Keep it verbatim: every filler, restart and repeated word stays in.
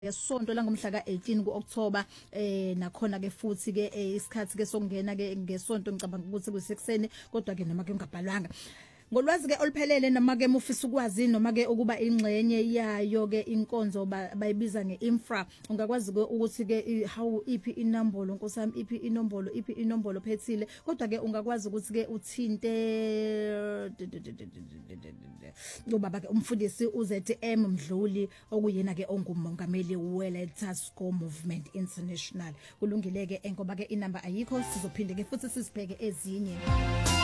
Ngesonto la ngomhla ka eighteen kuOctober eh nakhona ke futhi ke isikhathi ke sokungena ke ngesonto ngicabanga ukuthi kusekuseni kodwa ke noma ke ungabhalwanga ngolwazi ke oluphelele noma ke mufisa ukwazi noma ke ukuba ingxenye yayo ke inkonzo bayibiza ngeinfra ungakwazi ke ukuthi ke how iphi inombolo nkosami iphi inombolo iphi inombolo phethile kodwa ke ungakwazi ukuthi ke uthinte ubaba ke umfundisi uZ M Mdluli okuyena ke ongumongameli weLetsasco Movement International kulungile ke ngoba ke inamba ayikho sizophinde ke futhi sisibheke ezinye